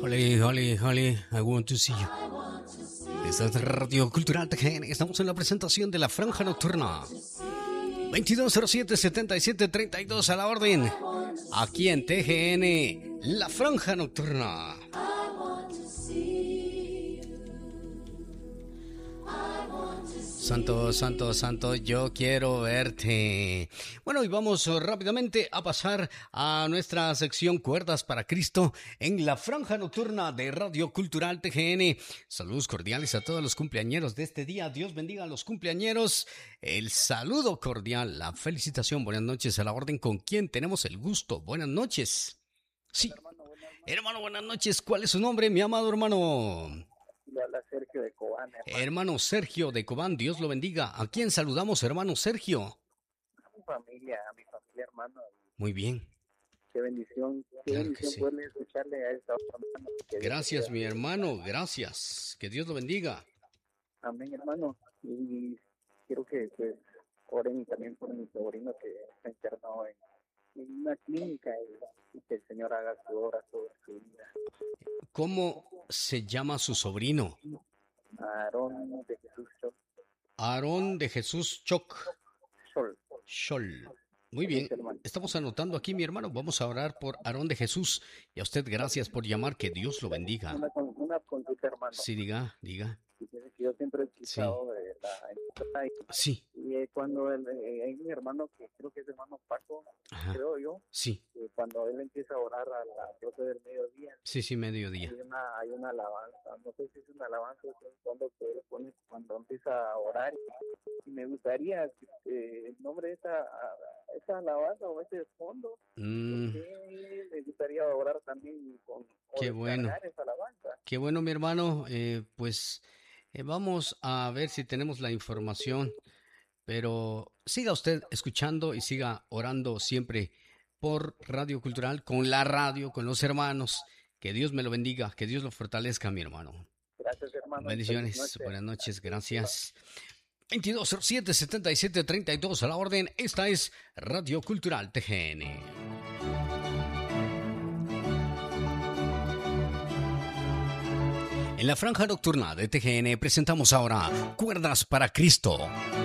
Holly, I want to see you. Esta es Radio Cultural TGN. Estamos en la presentación de La Franja Nocturna. 2207-7732 a la orden. Aquí en TGN, La Franja Nocturna. Santo, santo, santo, yo quiero verte. Bueno, y vamos rápidamente a pasar a nuestra sección Cuerdas para Cristo en la Franja Nocturna de Radio Cultural TGN. Saludos cordiales a todos los cumpleañeros de este día. Dios bendiga a los cumpleañeros. El saludo cordial, la felicitación. Buenas noches a la orden. ¿Con quién tenemos el gusto? Buenas noches. Sí, hermano, buenas noches. ¿Cuál es su nombre, mi amado hermano? Habla Sergio de Cobán, hermano Sergio de Cobán, Dios lo bendiga. ¿A quién saludamos, hermano Sergio? A mi familia, hermano. Muy bien. Qué bendición sí. Poder escucharle a esta hora, hermano. Gracias, mi hermano, gracias. Que Dios lo bendiga. Amén, hermano. Y quiero que oren también por mi sobrino que está internado en una clínica y que el Señor haga su obra sobre su vida. ¿Cómo se llama su sobrino? Aarón de Jesús Choc. Aarón de Jesús Choc. Scholl. Muy bien, estamos anotando aquí, mi hermano. Vamos a orar por Aarón de Jesús. Y a usted gracias por llamar, que Dios lo bendiga. Una consulta, hermano. Sí, diga. Yo siempre he escuchado de la sí. Y cuando hay mi hermano, que creo que es hermano Paco, ajá, creo yo, sí, cuando él empieza a orar a las 12 del mediodía, sí, mediodía, hay una alabanza, no sé si es una alabanza cuando él pone, cuando empieza a orar, y me gustaría el nombre de esa alabanza o ese fondo, me gustaría orar también con qué bueno, esa alabanza. Qué bueno, mi hermano. Vamos a ver si tenemos la información, pero siga usted escuchando y siga orando siempre por Radio Cultural, con la radio, con los hermanos. Que Dios me lo bendiga, que Dios lo fortalezca, mi hermano. Gracias, hermano. Bendiciones, buenas noches, gracias. 2207-7732 a la orden. Esta es Radio Cultural TGN. En la Franja Nocturna de TGN presentamos ahora Cuerdas para Cristo.